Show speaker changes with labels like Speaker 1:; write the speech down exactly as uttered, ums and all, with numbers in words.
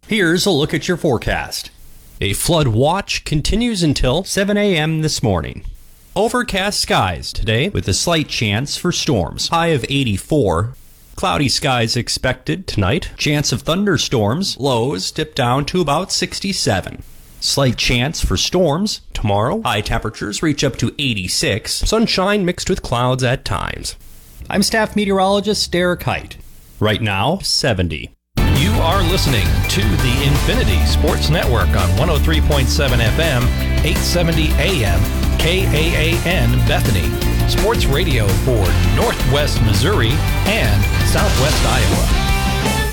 Speaker 1: Here's a look at your forecast. A flood watch continues until seven a.m. this morning. Overcast skies today with a slight chance for storms. High of eighty-four. Cloudy skies expected tonight. Chance of thunderstorms. Lows dip down to about sixty-seven. Slight chance for storms tomorrow. High temperatures reach up to eighty-six. Sunshine mixed with clouds at times. I'm staff meteorologist Derek Height. Right now, seventy.
Speaker 2: You are listening to the Infinity Sports Network on one oh three point seven F M, eight seventy A M, K A A N Bethany. Sports radio for Northwest Missouri and Southwest Iowa.